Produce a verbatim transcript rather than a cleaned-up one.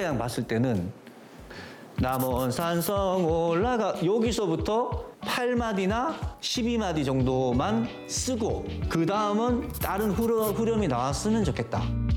그냥 봤을 때는 남원 산성 올라가 여기서부터 팔 마디나 십이 마디 정도만 쓰고 그 다음은 다른 후렴, 후렴이 나왔으면 좋겠다.